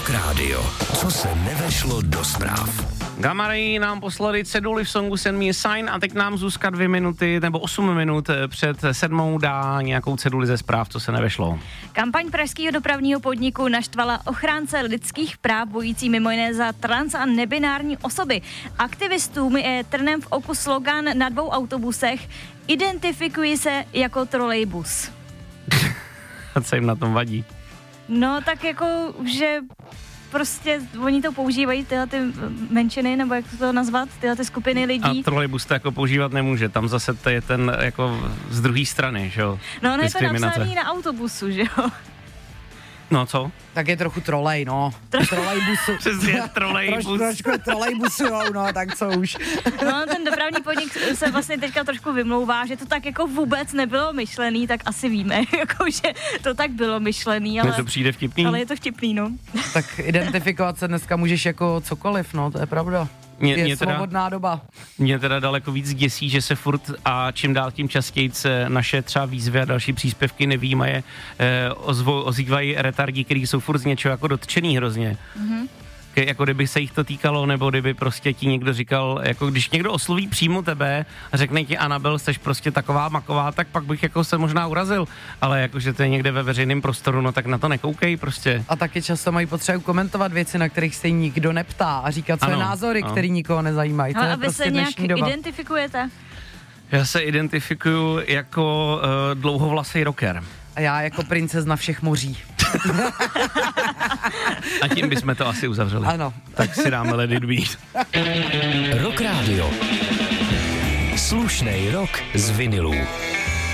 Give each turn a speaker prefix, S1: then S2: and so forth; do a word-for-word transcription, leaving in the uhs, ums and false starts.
S1: Rock Radio. Co se nevešlo do zpráv.
S2: Gamary nám poslali ceduly v songu Send Me a Sign a teď nám Zuzka dvě minuty nebo osm minut před sedmou dá nějakou ceduli ze zpráv, co se nevešlo.
S3: Kampaň pražského dopravního podniku naštvala ochránce lidských práv bojící mimo jiné za trans a nebinární osoby. Aktivistům je trnem v oku slogan na dvou autobusech Identifikuji se jako trolejbus.
S2: A co jim na tom vadí?
S3: No tak jako, že prostě oni to používají, tyhle ty menšiny, nebo jak to nazvat, tyhle ty skupiny lidí.
S2: A trolejbus to jako používat nemůže, tam zase to je ten jako z druhé strany, že jo?
S3: No ono je to napsaný na autobusu, že jo?
S2: No co?
S4: Tak je trochu trolej, no. Trolejbusu.
S2: Přesně, trolejbus.
S4: Troš, trošku trolejbusu, no, tak co už.
S3: No, ten dopravní podnik se vlastně teďka trošku vymlouvá, že to tak jako vůbec nebylo myšlený, tak asi víme, jako, že to tak bylo myšlený, ale...
S2: Mně to přijde vtipný.
S3: Ale je to vtipný, no.
S4: Tak identifikovat se dneska můžeš jako cokoliv, no, to je pravda.
S2: Mě,
S4: je
S2: mě teda,
S4: svobodná doba.
S2: Mě teda daleko víc děsí, že se furt a čím dál tím častěji naše třeba výzvy a další příspěvky nevýmaje eh, ozvo, ozývají retardi, kteří jsou furt z něčeho jako dotčený hrozně. Mm-hmm. Jako kdyby se jich to týkalo, nebo kdyby prostě ti někdo říkal, jako když někdo osloví přímo tebe a řekne ti Anabel, jsi prostě taková maková, tak pak bych jako se možná urazil, ale jakože to je někde ve veřejném prostoru, no tak na to nekoukej prostě.
S4: A taky často mají potřebu komentovat věci, na kterých se nikdo neptá a říkat své
S2: ano,
S4: názory,
S2: ano.
S4: které nikoho nezajímají. To
S3: Ale
S4: je
S3: a vy
S4: prostě
S3: se nějak
S4: dnešní doba.
S3: identifikujete?
S2: Já se identifikuju jako uh, dlouhovlasej rocker.
S4: A já jako princezna všech moří.
S2: A tím bychom to asi uzavřeli.
S4: Ano.
S2: Tak si dáme Let It Be.
S1: Rock Radio. Slušnej rock z vinilů.